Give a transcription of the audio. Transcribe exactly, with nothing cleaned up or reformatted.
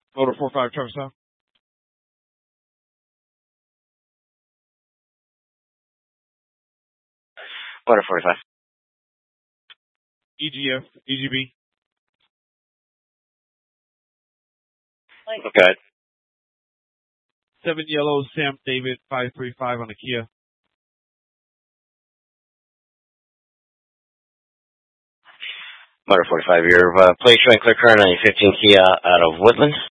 Motor four five Trevor South. Motor forty-five. E G F, E G B. Okay. Seven yellow, Sam David, five three five on the Kia. Motor forty-five, your uh, plate showing clear current on your fifteen Kia out of Woodland.